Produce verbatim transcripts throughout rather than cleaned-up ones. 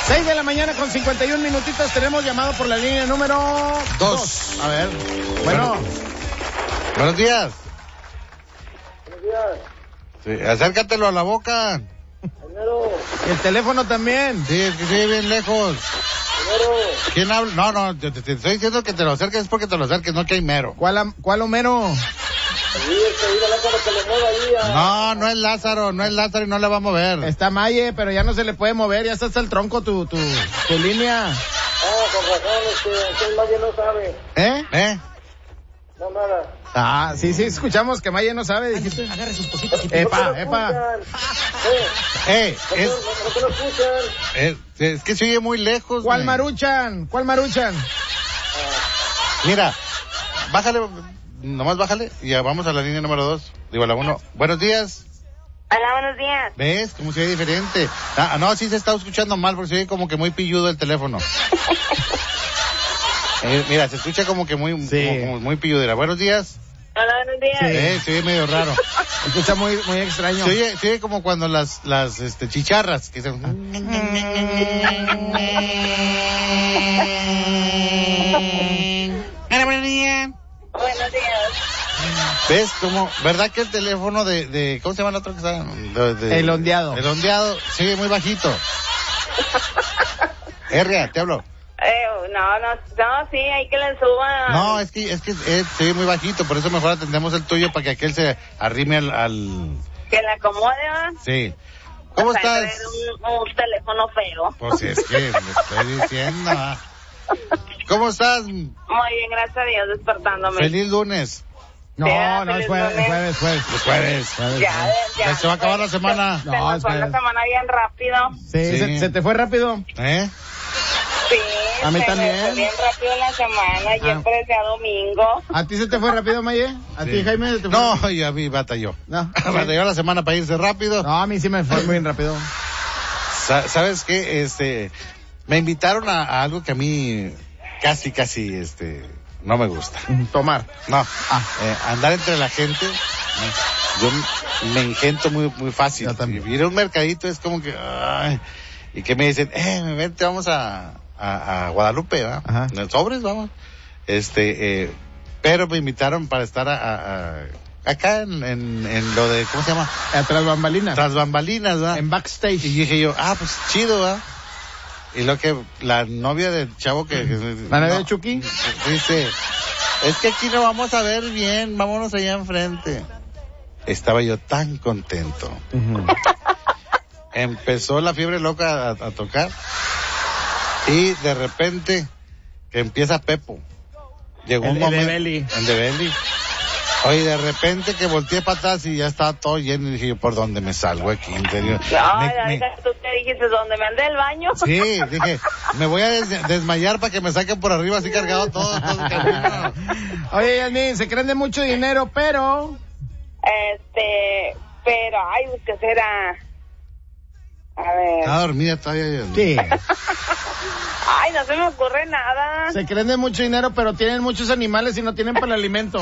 seis de la mañana con cincuenta y un minutitos. Tenemos llamado por la línea número dos. A ver. Bueno. Buenos días. Buenos días. Sí, acércatelo a la boca. Primero. Y el teléfono también. Sí, es que sigue bien lejos. Primero. ¿Quién habla? No, no, te, te, te estoy diciendo que te lo acerques, es porque te lo acerques, no que hay mero. ¿Cuál, am- cuál Homero? Sí, el que diga Lázaro que le mueva ahí. A... No, no es Lázaro, no es Lázaro y no le va a mover. Está Maye, pero ya no se le puede mover, ya está hasta el tronco tu, tu, tu línea. Ah, con razón, este, que Maye no sabe. ¿Eh? ¿Eh? No, nada. Ah, sí, sí, escuchamos que Maye no sabe, dijiste. Agarre sus cositas. ¿Por qué Epa, no epa. escuchan? Eh, Eh, ¿por qué es, no- por qué no escuchan? es, es que se oye muy lejos. ¿Cuál güey. Maruchan? ¿Cuál Maruchan? Mira, bájale, nomás bájale y ya vamos a la línea número dos. Digo, a la uno. Buenos días. Hola, buenos días. ¿Ves? ¿Cómo se oye diferente? Ah, no, sí se está escuchando mal porque se oye como que muy pilludo el teléfono. Eh, mira, se escucha como que muy, Sí. como, como muy pilludera. Buenos días. Hola, buenos días. Sí. Eh, se oye medio raro. Se escucha muy, muy extraño. Se oye, se oye como cuando las, las, este, chicharras que se... Hola, buenos días. Buenos días. ¿Ves cómo? ¿Verdad que el teléfono de, de ¿cómo se llama el otro que está? De- de- El ondeado. El ondeado, sigue muy bajito. Herria, te hablo. Eh, no, no, no, sí, hay que le suba. No, es que, es que eh, se ve muy bajito, por eso mejor atendemos el tuyo para que aquel se arrime al, al... Que le acomode, ¿va? Sí. ¿Cómo Vas a estás? traer Un, un teléfono feo. Pues si es que le estoy diciendo. ¿Ah? ¿Cómo estás? Muy bien, gracias a Dios, despertándome. Feliz lunes. No, Ya, no, es feliz jueves, lunes. jueves, jueves. Es jueves. Jueves, Ya, jueves. ya. Ya se va a acabar la semana. Se, No, se nos es fue la jueves. semana bien rápido. Sí, Sí. Se, se te fue rápido. ¿Eh? Sí, A mí se también. me fue bien rápido la semana, siempre sea domingo. ¿A ti se te fue rápido, Maye? ¿A Sí. ti, Jaime, se te fue? No, y a mí batalló. No. Batalló la semana para irse rápido. No, a mí sí me fue muy rápido. Sa- ¿Sabes qué? Este, me invitaron a, a algo que a mí casi, casi, este, no me gusta. Tomar. No, Ah. eh, andar entre la gente, ¿no? Yo m- me engento muy, muy fácil. Yo también. Ir a un mercadito es como que, ay, y que me dicen, eh, vente, vamos a, a, a Guadalupe, ¿verdad? Ajá. En sobres, vamos. Este, eh, pero me invitaron para estar a, a- a- acá en, en, en lo de, ¿cómo se llama? Atrás bambalinas. Tras bambalinas, ¿verdad? En backstage. Y dije yo, ah, pues chido, ¿verdad? Y lo que la novia del chavo que... que- ¿La novia no, de Chucky? Dice, es que aquí no vamos a ver bien, vámonos allá enfrente. Estaba yo tan contento. Ujú. Empezó la fiebre loca a, a tocar y de repente que empieza Pepo. Llegó El- un el de momento... Belly. El de Belly. Oye, de repente que volteé para atrás y ya estaba todo lleno y dije yo, ¿por dónde me salgo aquí? En serio. Ay, Me- me- ahorita tú te dijiste, ¿dónde me ande el baño? Sí, dije, me voy a des- desmayar para que me saquen por arriba así cargado todo, todo el camino. Oye, Yasmin, se creen de mucho dinero, pero... Este, pero, ay, pues, ¿qué será? A ver. Estaba dormida todavía. yo. Sí. Ay, no se me ocurre nada. Se creen de mucho dinero, pero tienen muchos animales y no tienen para el alimento.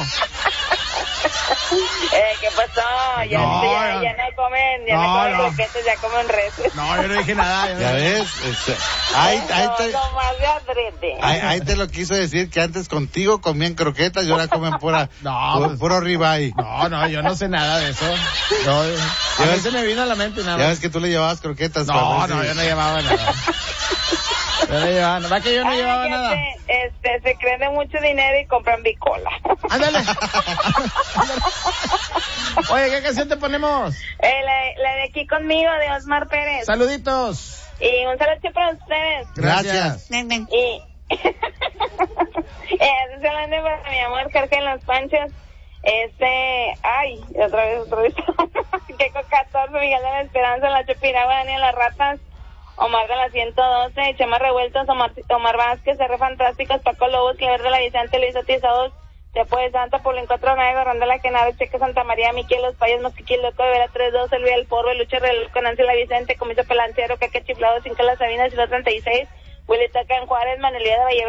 Eh, ¿qué pasó? Ya, No, ya, no. ya no comen, ya no, No, comen no. croquetes, ya comen reses. No, yo no dije nada. yo no Ya dije- ves, este, ahí, ahí, no, te, no más de adrede. ahí, ahí te lo quiso decir que antes contigo comían croquetas y ahora comen pura, No, pu- pues- puro ribeye. No, no, yo no sé nada de eso. No, a mí se me vino a la mente nada Ya más. ves que tú le llevabas croquetas. No, para ver no, si- yo no llevaba nada. Yo no llevaba nada. ¿Va que yo no Ay, llevaba ya nada? sé, este, se creen de mucho dinero y compran bicola. Ándale. Oye, ¿qué canción te ponemos? Eh, la, la de aquí conmigo, de Osmar Pérez. Saluditos. Y un saludo para ustedes. Gracias. Y... eh, solamente para mi amor Jorge en los Panchos. Este... Ay, otra vez, otra vez. Queco catorce, Miguel de la Esperanza, La Chupiragua, Daniel Las Ratas, Omar de la ciento doce, Chema Revueltos, Omar, Omar Vázquez, R. Fantásticos, Paco Lobos, Clever de la Vicente, Luis Otizados, Tepo de Santa, Paulín cuatro nueve, Barranda la Quenave, Cheque Santa María, Miquel Los Payas, Mosquiquín Loco, Vera tres dos, Elvia del Porro, Lucha Reloj, con Nancy la Vicente, Comiso Pelanciero, Caque Chiflado, Cinco Las Sabinas, Ciudad treinta y seis, Willy Taca en Juárez, Manelía de Valle